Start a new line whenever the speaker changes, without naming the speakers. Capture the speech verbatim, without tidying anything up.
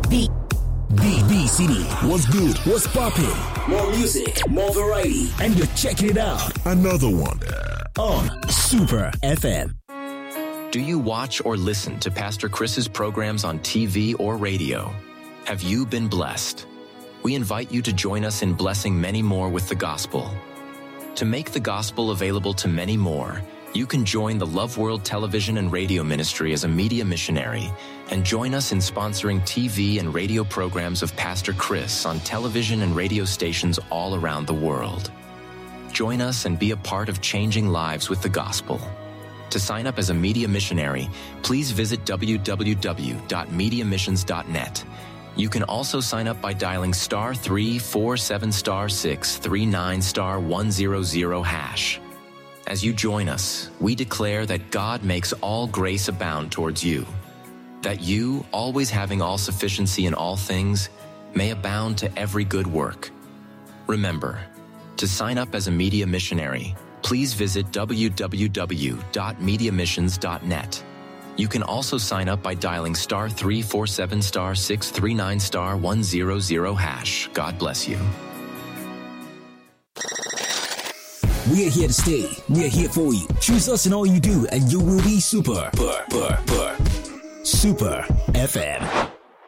B B B City. What's good? What's popping? More music, more variety, and you're checking it out. Another one on Super F M.
Do you watch or listen to Pastor Chris's programs on T V or radio? Have you been blessed? We invite you to join us in blessing many more with the gospel. To make the gospel available to many more, you can join the Love World Television and Radio Ministry as a media missionary and join us in sponsoring T V and radio programs of Pastor Chris on television and radio stations all around the world. Join us and be a part of changing lives with the gospel. To sign up as a media missionary, please visit w w w dot media missions dot net. You can also sign up by dialing star three four seven star six three nine star one zero zero hash. As you join us, we declare that God makes all grace abound towards you, that you, always having all sufficiency in all things, may abound to every good work. Remember, to sign up as a media missionary, please visit w w w dot media missions dot net. You can also sign up by dialing star three four seven star six three nine star one zero zero hash. God bless you.
We are here to stay. We are here for you. Choose us in all you do, and you will be super. Super, super, super. Super F M.